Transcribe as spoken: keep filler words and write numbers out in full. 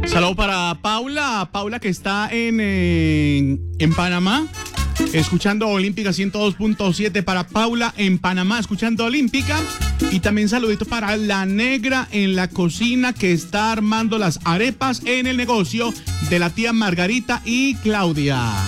Saludo para Paula, Paula que está en, en, en Panamá, escuchando Olímpica ciento dos punto siete para Paula en Panamá, escuchando Olímpica. Y también saludito para la negra en la cocina que está armando las arepas en el negocio de la tía Margarita y Claudia.